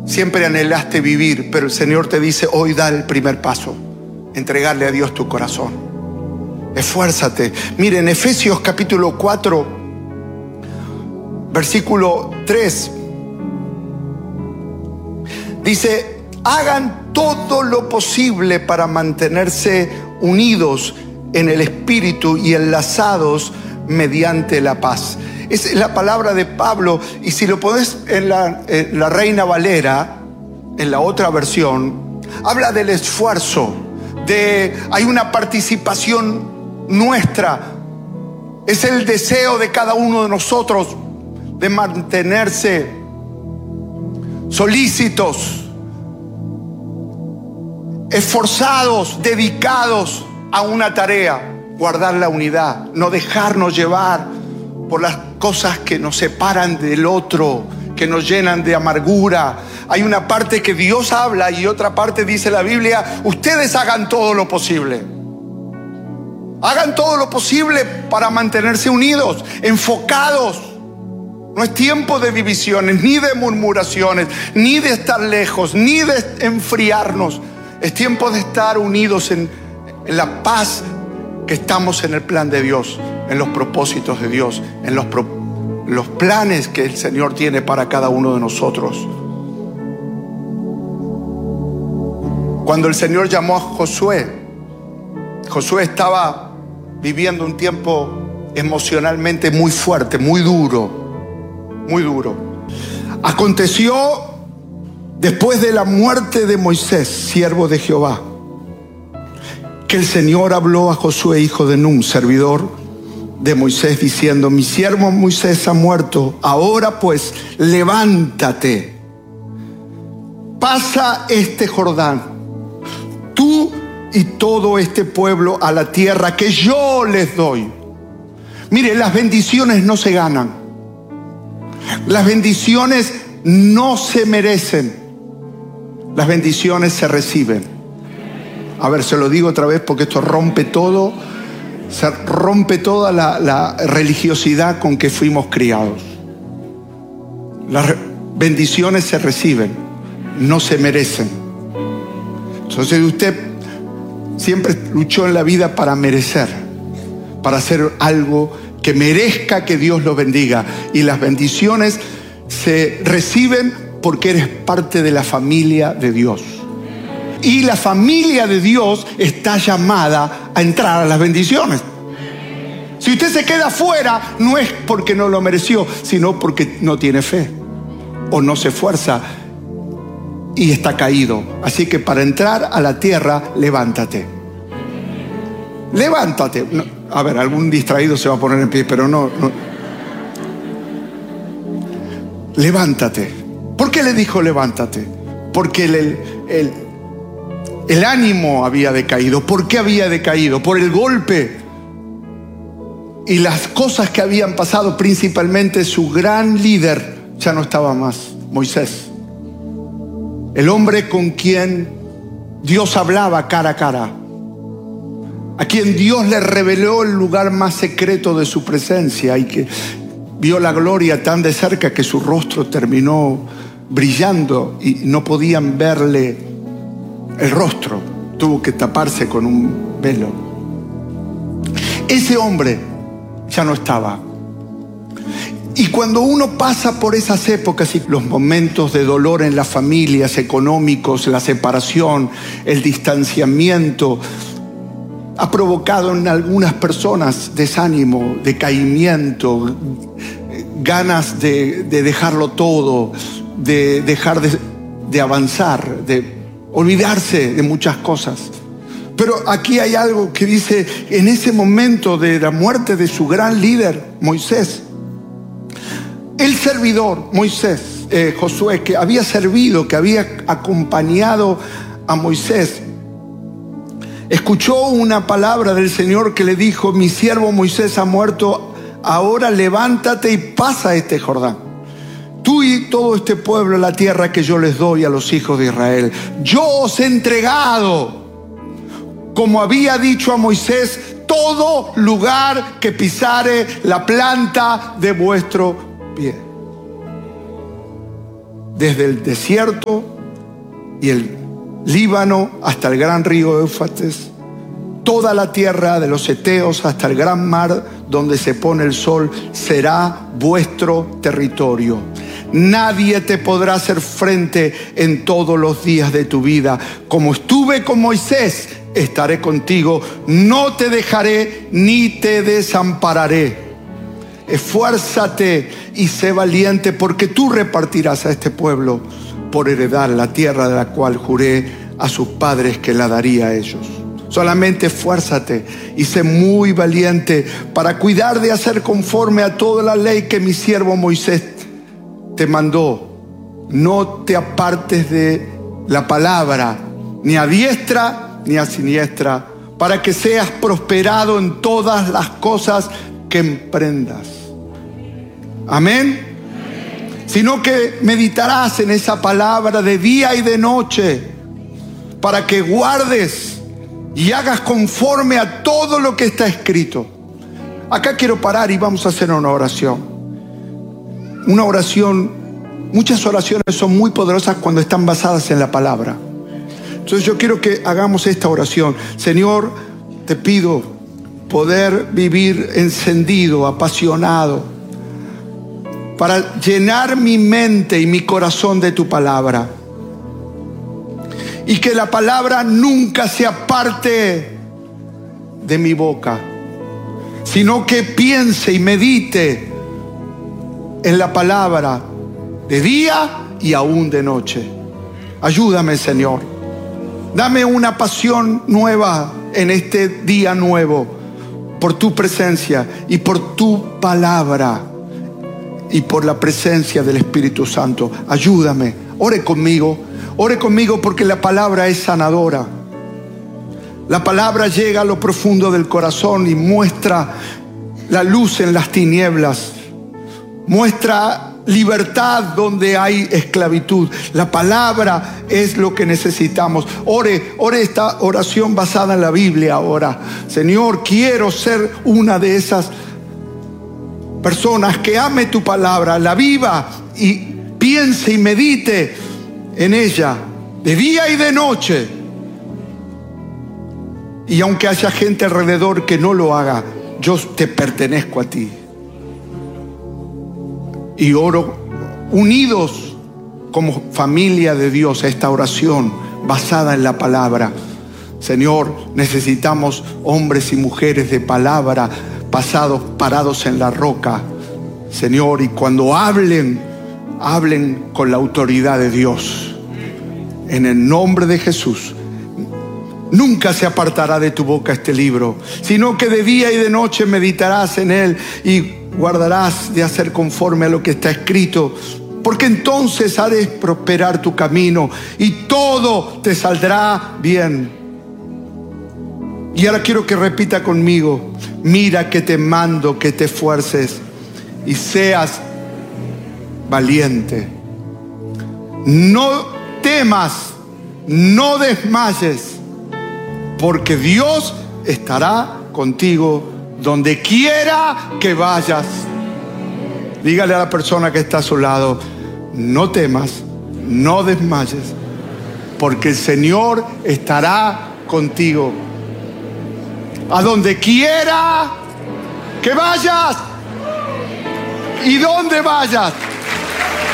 Siempre anhelaste vivir, pero el Señor te dice hoy: da el primer paso, entregarle a Dios tu corazón. Esfuérzate. Miren, Efesios capítulo 4, versículo 3, dice: hagan todo lo posible para mantenerse unidos en el Espíritu y enlazados mediante la paz. Esa es la palabra de Pablo, y si lo podés en la Reina Valera, en la otra versión, habla del esfuerzo, hay una participación nuestra. Es el deseo de cada uno de nosotros de mantenerse solícitos, esforzados, dedicados a una tarea. Guardar la unidad, no dejarnos llevar por las cosas que nos separan del otro, que nos llenan de amargura. Hay una parte que Dios habla y otra parte dice la Biblia: ustedes hagan todo lo posible. Hagan todo lo posible para mantenerse unidos, enfocados. No es tiempo de divisiones, ni de murmuraciones, ni de estar lejos, ni de enfriarnos. Es tiempo de estar unidos en la paz, que estamos en el plan de Dios, en los propósitos de Dios, en los planes que el Señor tiene para cada uno de nosotros. Cuando el Señor llamó a Josué, Josué estaba viviendo un tiempo emocionalmente muy fuerte, muy duro, muy duro. Aconteció después de la muerte de Moisés, siervo de Jehová, que el Señor habló a Josué, hijo de Nun, servidor de Moisés, diciendo: mi siervo Moisés ha muerto. Ahora pues, levántate, pasa este Jordán, tú y todo este pueblo, a la tierra que yo les doy. Mire, las bendiciones no se ganan. Las bendiciones no se merecen. Las bendiciones se reciben. A ver, se lo digo otra vez porque esto rompe todo. Se rompe toda la religiosidad con que fuimos criados. Las bendiciones se reciben, no se merecen. Entonces usted siempre luchó en la vida para merecer, para hacer algo que merezca que Dios lo bendiga. Y las bendiciones se reciben porque eres parte de la familia de Dios. Y la familia de Dios está llamada a entrar a las bendiciones. Si usted se queda fuera, no es porque no lo mereció, sino porque no tiene fe o no se esfuerza y está caído. Así que para entrar a la tierra, levántate. Levántate. No, a ver, algún distraído se va a poner en pie, pero no. Levántate. ¿Por qué le dijo levántate? Porque el ánimo había decaído. ¿Por qué había decaído? Por el golpe y las cosas que habían pasado. Principalmente su gran líder ya no estaba más, Moisés. El hombre con quien Dios hablaba cara a cara, a quien Dios le reveló el lugar más secreto de su presencia y que vio la gloria tan de cerca que su rostro terminó brillando y no podían verle el rostro. Tuvo que taparse con un velo. Ese hombre ya no estaba. Y cuando uno pasa por esas épocas y los momentos de dolor en las familias, económicos, la separación, el distanciamiento, ha provocado en algunas personas desánimo, decaimiento, ganas de dejarlo todo, de dejar de avanzar, de olvidarse de muchas cosas. Pero aquí hay algo que dice: en ese momento de la muerte de su gran líder, Moisés, el servidor, Moisés, Josué, que había servido, que había acompañado a Moisés, escuchó una palabra del Señor que le dijo: mi siervo Moisés ha muerto, ahora levántate y pasa este Jordán, tú y todo este pueblo, la tierra que yo les doy a los hijos de Israel. Yo os he entregado, como había dicho a Moisés, todo lugar que pisare la planta de vuestro pie. desde el desierto y el Líbano hasta el gran río Éufrates, toda la tierra de los heteos hasta el gran mar donde se pone el sol, será vuestro territorio. Nadie te podrá hacer frente en todos los días de tu vida. Como estuve con Moisés, estaré contigo. No te dejaré ni te desampararé. Esfuérzate y sé valiente, porque tú repartirás a este pueblo por heredar la tierra de la cual juré a sus padres que la daría a ellos. Solamente esfuérzate y sé muy valiente para cuidar de hacer conforme a toda la ley que mi siervo Moisés te mandó. No te apartes de la palabra, ni a diestra ni a siniestra, para que seas prosperado en todas las cosas que emprendas. Amén. Sino que meditarás en esa palabra de día y de noche, para que guardes y hagas conforme a todo lo que está escrito. Acá quiero parar y vamos a hacer una oración. Una oración, muchas oraciones son muy poderosas cuando están basadas en la palabra. Entonces yo quiero que hagamos esta oración. Señor, te pido poder vivir encendido, apasionado, para llenar mi mente y mi corazón de tu palabra. Y que la palabra nunca se aparte de mi boca, sino que piense y medite en la palabra de día y aún de noche. Ayúdame, Señor. Dame una pasión nueva en este día nuevo, por tu presencia y por tu palabra y por la presencia del Espíritu Santo. Ayúdame. Ore conmigo porque la palabra es sanadora. La palabra llega a lo profundo del corazón y muestra la luz en las tinieblas. Muestra libertad donde hay esclavitud. La palabra es lo que necesitamos. Ore esta oración basada en la Biblia ahora. Señor, quiero ser una de esas personas que ame tu palabra, la viva y piense y medite en ella de día y de noche. Y aunque haya gente alrededor que no lo haga, yo te pertenezco a ti. Y oro unidos como familia de Dios a esta oración basada en la palabra. Señor, necesitamos hombres y mujeres de palabra, parados en la roca, Señor, y cuando hablen con la autoridad de Dios. En el nombre de Jesús. Nunca se apartará de tu boca este libro, sino que de día y de noche meditarás en él y guardarás de hacer conforme a lo que está escrito, porque entonces haré prosperar tu camino y todo te saldrá bien. Y ahora quiero que repita conmigo: mira que te mando que te esfuerces y seas valiente. No temas, no desmayes, porque Dios estará contigo donde quiera que vayas. Dígale a la persona que está a su lado: no temas, no desmayes, porque el Señor estará contigo. A donde quiera que vayas y donde vayas.